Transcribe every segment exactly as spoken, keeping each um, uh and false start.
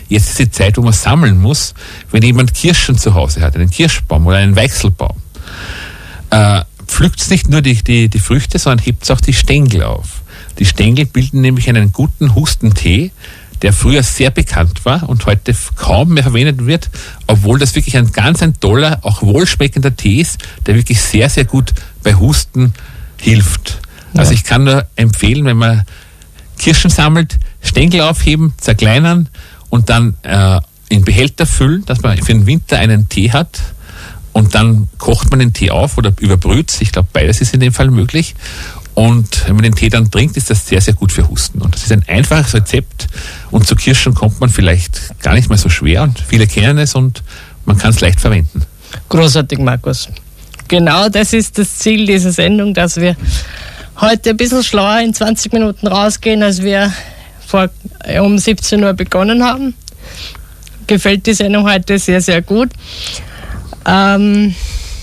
jetzt ist die Zeit, wo man sammeln muss, wenn jemand Kirschen zu Hause hat, einen Kirschbaum oder einen Weichselbaum. Äh, pflückt es nicht nur die, die, die Früchte, sondern hebt es auch die Stängel auf. Die Stängel bilden nämlich einen guten Hustentee, der früher sehr bekannt war und heute kaum mehr verwendet wird, obwohl das wirklich ein ganz ein toller, auch wohlschmeckender Tee ist, der wirklich sehr, sehr gut bei Husten hilft. Ja. Also ich kann nur empfehlen, wenn man Kirschen sammelt, Stängel aufheben, zerkleinern und dann äh, in Behälter füllen, dass man für den Winter einen Tee hat. Und dann kocht man den Tee auf oder überbrüht. Ich glaube, beides ist in dem Fall möglich. Und wenn man den Tee dann trinkt, ist das sehr, sehr gut für Husten. Und das ist ein einfaches Rezept. Und zu Kirschen kommt man vielleicht gar nicht mehr so schwer. Und viele kennen es und man kann es leicht verwenden. Großartig, Markus. Genau das ist das Ziel dieser Sendung, dass wir heute ein bisschen schlauer in zwanzig Minuten rausgehen, als wir vor, um siebzehn Uhr begonnen haben. Gefällt die Sendung heute sehr, sehr gut. Ähm,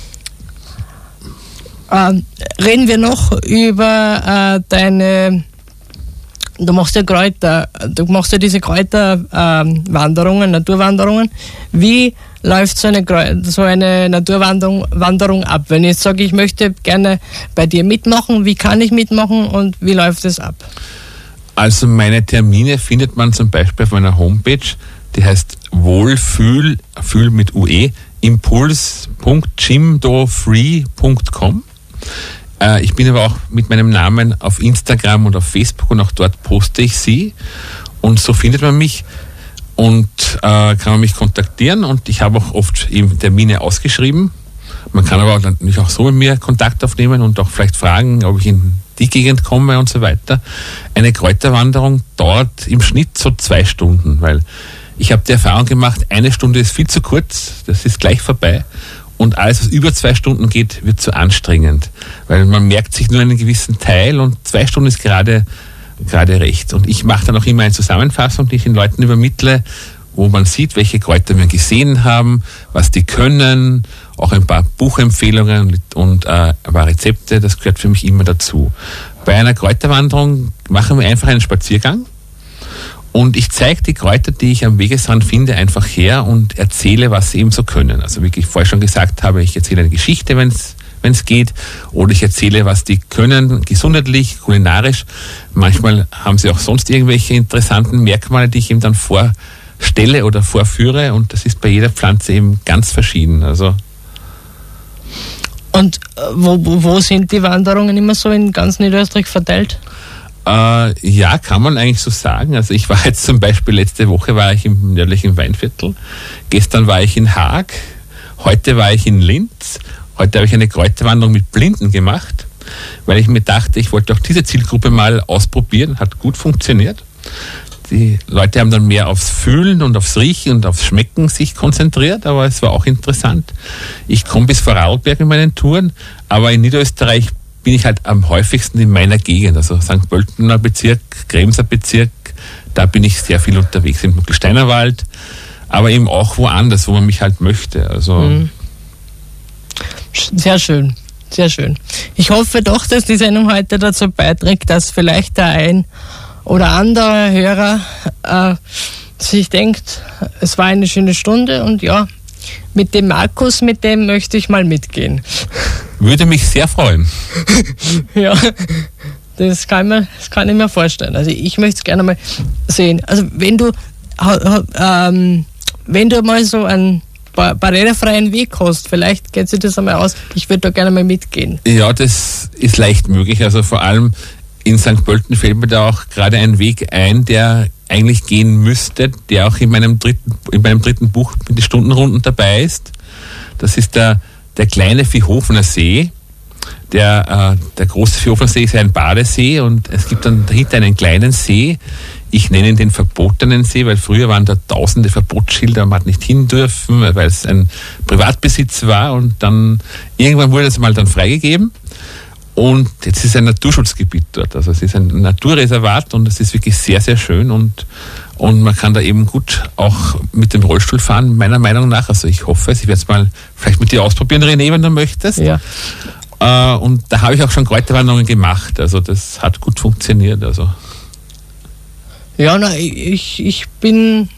äh, reden wir noch über äh, deine, du machst ja Kräuter, du machst ja diese Kräuterwanderungen, äh, Naturwanderungen. Wie läuft so eine, so eine Naturwanderung Wanderung ab? Wenn ich jetzt sage, ich möchte gerne bei dir mitmachen, wie kann ich mitmachen und wie läuft es ab? Also meine Termine findet man zum Beispiel auf meiner Homepage, die heißt Wohlfühl, Fühl mit U E, impuls punkt jimdofree punkt com. Äh, ich bin aber auch mit meinem Namen auf Instagram und auf Facebook und auch dort poste ich sie. Und so findet man mich und äh, kann man mich kontaktieren. Und ich habe auch oft eben Termine ausgeschrieben. Man kann aber auch natürlich auch so mit mir Kontakt aufnehmen und auch vielleicht fragen, ob ich in die Gegend komme und so weiter. Eine Kräuterwanderung dauert im Schnitt so zwei Stunden, weil ich habe die Erfahrung gemacht, eine Stunde ist viel zu kurz, das ist gleich vorbei. Und alles, was über zwei Stunden geht, wird zu anstrengend. Weil man merkt sich nur einen gewissen Teil und zwei Stunden ist gerade, gerade recht. Und ich mache dann auch immer eine Zusammenfassung, die ich den Leuten übermittle, wo man sieht, welche Kräuter wir gesehen haben, was die können, auch ein paar Buchempfehlungen und äh, ein paar Rezepte, das gehört für mich immer dazu. Bei einer Kräuterwanderung machen wir einfach einen Spaziergang. Und ich zeige die Kräuter, die ich am Wegesrand finde, einfach her und erzähle, was sie eben so können. Also wie ich vorher schon gesagt habe, ich erzähle eine Geschichte, wenn es wenn es geht, oder ich erzähle, was die können, gesundheitlich, kulinarisch. Manchmal haben sie auch sonst irgendwelche interessanten Merkmale, die ich eben dann vorstelle oder vorführe. Und das ist bei jeder Pflanze eben ganz verschieden. Also und wo, wo sind die Wanderungen immer so in ganz Niederösterreich verteilt? Äh, ja, kann man eigentlich so sagen. Also ich war jetzt zum Beispiel, letzte Woche war ich im nördlichen Weinviertel, gestern war ich in Haag, heute war ich in Linz, heute habe ich eine Kräuterwanderung mit Blinden gemacht, weil ich mir dachte, ich wollte auch diese Zielgruppe mal ausprobieren, hat gut funktioniert. Die Leute haben dann mehr aufs Fühlen und aufs Riechen und aufs Schmecken sich konzentriert, aber es war auch interessant. Ich komme bis Vorarlberg mit meinen Touren, aber in Niederösterreich bin ich halt am häufigsten in meiner Gegend, also Sankt Pöltener Bezirk, Kremser Bezirk, da bin ich sehr viel unterwegs, im Steinerwald, aber eben auch woanders, wo man mich halt möchte. Also sehr schön, sehr schön. Ich hoffe doch, dass die Sendung heute dazu beiträgt, dass vielleicht der ein oder andere Hörer äh, sich denkt, es war eine schöne Stunde und ja, mit dem Markus, mit dem möchte ich mal mitgehen. Würde mich sehr freuen. Ja, das kann, man, das kann ich mir vorstellen. Also ich möchte es gerne mal sehen. Also wenn du, ähm, wenn du mal so einen barrierefreien Weg hast, vielleicht geht sich das einmal aus, ich würde da gerne mal mitgehen. Ja, das ist leicht möglich. Also vor allem in Sankt Pölten fällt mir da auch gerade ein Weg ein, der eigentlich gehen müsste, der auch in meinem dritten, in meinem dritten Buch mit den Stundenrunden dabei ist. Das ist der, der kleine Viehhofener See. Der, äh, der große Viehhofener See ist ein Badesee und es gibt dann dahinter einen kleinen See. Ich nenne ihn den verbotenen See, weil früher waren da tausende Verbotsschilder, man hat nicht hin dürfen, weil es ein Privatbesitz war und dann irgendwann wurde das mal dann freigegeben. Und jetzt ist es ein Naturschutzgebiet dort, also es ist ein Naturreservat und es ist wirklich sehr, sehr schön und, und man kann da eben gut auch mit dem Rollstuhl fahren, meiner Meinung nach. Also ich hoffe es, ich werde es mal vielleicht mit dir ausprobieren, René, wenn du möchtest. Ja. Äh, und da habe ich auch schon Kräuterwanderungen gemacht, also das hat gut funktioniert. Also. Ja, na, ich, ich bin